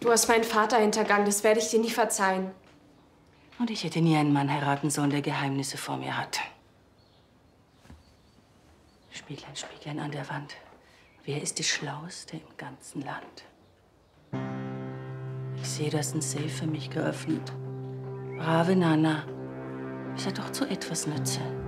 Du hast meinen Vater hintergangen, das werde ich dir nie verzeihen. Und ich hätte nie einen Mann heiraten sollen, der Geheimnisse vor mir hat. Spieglein, Spieglein an der Wand. Wer ist die Schlauste im ganzen Land? Ich sehe, du hast ein Safe für mich geöffnet. Brave Nana. Es hat doch zu etwas Nütze.